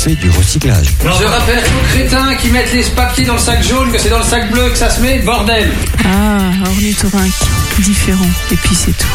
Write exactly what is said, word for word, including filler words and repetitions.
fait du recyclage. Je rappelle aux crétins qui mettent les papiers dans le sac jaune que c'est dans le sac bleu que ça se met, bordel. Ah, ornithorynque, différent, et puis c'est tout.